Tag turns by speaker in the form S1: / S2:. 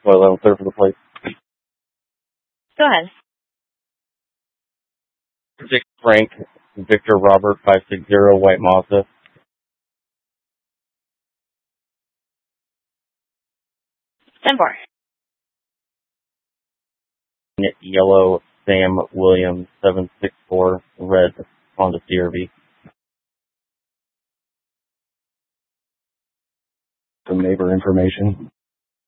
S1: Well, I'm clear for the plate.
S2: Go ahead.
S1: Dick Frank, Victor Robert 560, White Mazda.
S2: Stand for.
S1: Yellow Sam Williams 764, red Honda CRV. Some neighbor information.